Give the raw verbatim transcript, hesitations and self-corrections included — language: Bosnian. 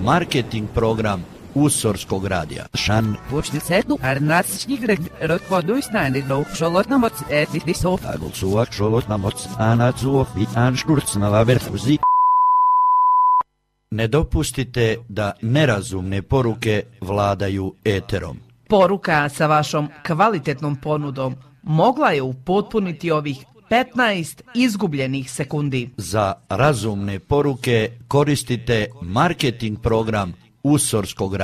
marketing program Usorskog radija. Šan. Počti sedu, arnastičnih rekordujs najnedno, šolotna moc, etiti sof. Agulsuak šolotna moc, anacuo, bitan škurcnava verfuzi. Ne dopustite da nerazumne poruke vladaju eterom. Poruka sa vašom kvalitetnom ponudom mogla je upotpuniti ovih petnaest izgubljenih sekundi. Za razumne poruke koristite marketing program Usorskog radija.